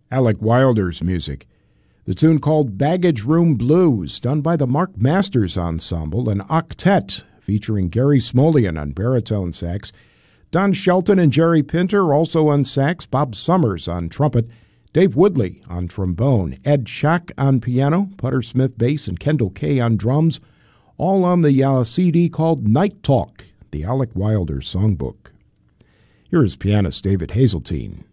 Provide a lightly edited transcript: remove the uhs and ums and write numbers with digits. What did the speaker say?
Alec Wilder's music. The tune called Baggage Room Blues, done by the Mark Masters Ensemble, an octet featuring Gary Smolian on baritone sax, Don Shelton and Jerry Pinter also on sax, Bob Summers on trumpet, Dave Woodley on trombone, Ed Schock on piano, Putter Smith bass, and Kendall Kay on drums, all on the CD called Night Talk, the Alec Wilder Songbook. Here is pianist David Hazeltine.